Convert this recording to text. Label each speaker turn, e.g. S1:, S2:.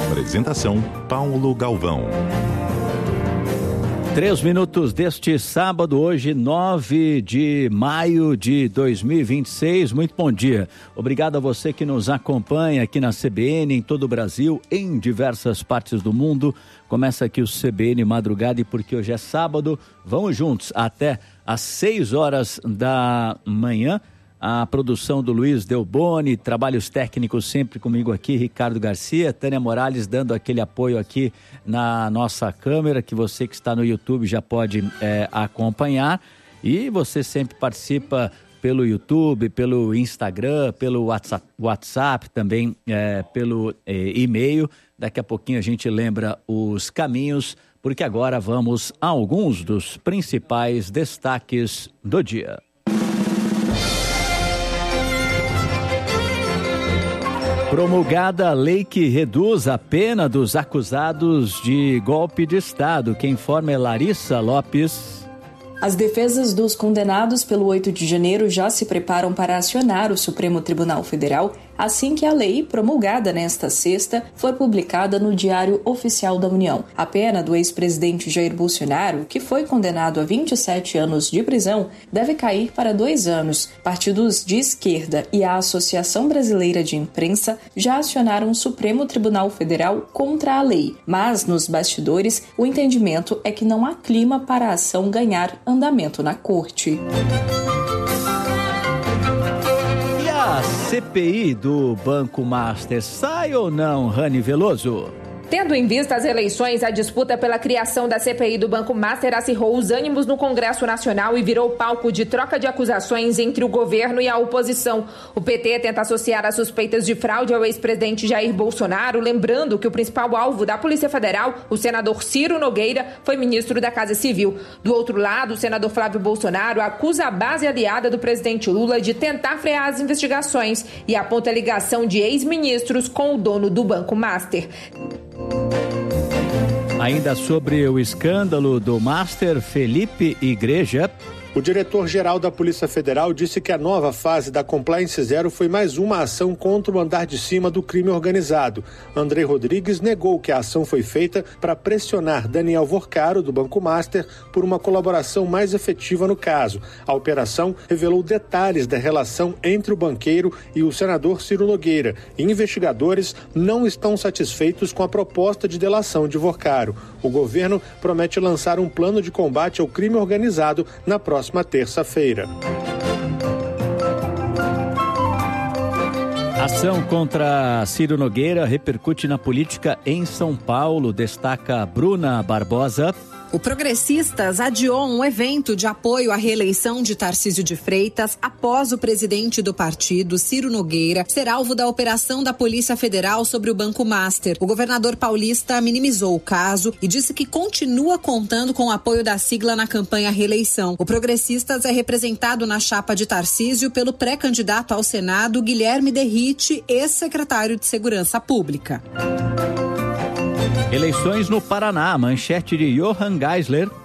S1: Apresentação: Paulo Galvão.
S2: 3 minutos deste sábado, hoje 9 de maio de 2026. Muito bom dia. Obrigado a você que nos acompanha aqui na CBN, em todo o Brasil, em diversas partes do mundo. Começa aqui o CBN Madrugada e porque hoje é sábado, vamos juntos até às 6 horas da manhã. A produção do Luiz Delboni, trabalhos técnicos sempre comigo aqui, Ricardo Garcia, Tânia Morales dando aquele apoio aqui na nossa câmera, que você que está no YouTube já pode acompanhar. E você sempre participa pelo YouTube, pelo Instagram, pelo WhatsApp também, pelo e-mail. Daqui a pouquinho a gente lembra os caminhos, porque agora vamos a alguns dos principais destaques do dia. Promulgada a lei que reduz a pena dos acusados de golpe de Estado. Quem informa é Larissa Lopes.
S3: As defesas dos condenados pelo 8 de janeiro já se preparam para acionar o Supremo Tribunal Federal assim que a lei, promulgada nesta sexta, for publicada no Diário Oficial da União. A pena do ex-presidente Jair Bolsonaro, que foi condenado a 27 anos de prisão, deve cair para 2 anos. Partidos de esquerda e a Associação Brasileira de Imprensa já acionaram o Supremo Tribunal Federal contra a lei, mas nos bastidores o entendimento é que não há clima para a ação ganhar andamento na corte.
S2: A CPI do Banco Master sai ou não, Rani Veloso?
S4: Tendo em vista as eleições, a disputa pela criação da CPI do Banco Master acirrou os ânimos no Congresso Nacional e virou palco de troca de acusações entre o governo e a oposição. O PT tenta associar as suspeitas de fraude ao ex-presidente Jair Bolsonaro, lembrando que o principal alvo da Polícia Federal, o senador Ciro Nogueira, foi ministro da Casa Civil. Do outro lado, o senador Flávio Bolsonaro acusa a base aliada do presidente Lula de tentar frear as investigações e aponta a ligação de ex-ministros com o dono do Banco Master.
S2: Ainda sobre o escândalo do Master, Felipe Igreja.
S5: O diretor-geral da Polícia Federal disse que a nova fase da Compliance Zero foi mais uma ação contra o andar de cima do crime organizado. André Rodrigues negou que a ação foi feita para pressionar Daniel Vorcaro, do Banco Master, por uma colaboração mais efetiva no caso. A operação revelou detalhes da relação entre o banqueiro e o senador Ciro Nogueira. E investigadores não estão satisfeitos com a proposta de delação de Vorcaro. O governo promete lançar um plano de combate ao crime organizado na próxima terça-feira.
S2: Ação contra Ciro Nogueira repercute na política em São Paulo, destaca Bruna Barbosa.
S6: O Progressistas adiou um evento de apoio à reeleição de Tarcísio de Freitas após o presidente do partido, Ciro Nogueira, ser alvo da operação da Polícia Federal sobre o Banco Master. O governador paulista minimizou o caso e disse que continua contando com o apoio da sigla na campanha à reeleição. O Progressistas é representado na chapa de Tarcísio pelo pré-candidato ao Senado, Guilherme Derrite, ex-secretário de Segurança Pública.
S2: Eleições no Paraná, manchete de Johan Geisler.